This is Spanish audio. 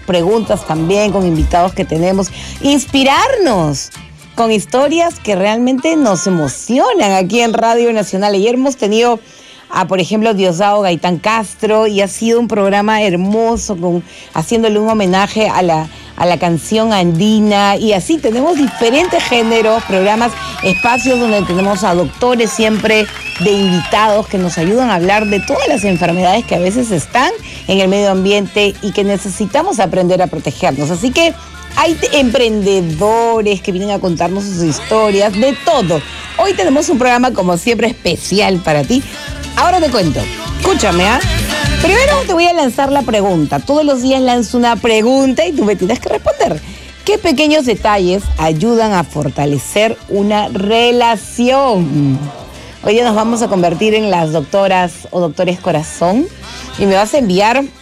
preguntas también con invitados que tenemos. Inspirarnos con historias que realmente nos emocionan aquí en Radio Nacional. Ayer hemos tenido por ejemplo, Diosdado Gaitán Castro, y ha sido un programa hermoso, haciéndole un homenaje a la canción andina, y así tenemos diferentes géneros, programas, espacios donde tenemos a doctores siempre de invitados que nos ayudan a hablar de todas las enfermedades que a veces están en el medio ambiente y que necesitamos aprender a protegernos. Así que hay emprendedores que vienen a contarnos sus historias, de todo. Hoy tenemos un programa, como siempre, especial para ti. Ahora te cuento, escúchame, Primero te voy a lanzar la pregunta. Todos los días lanzo una pregunta y tú me tienes que responder. ¿Qué pequeños detalles ayudan a fortalecer una relación? Hoy día nos vamos a convertir en las doctoras o doctores corazón y me vas a enviar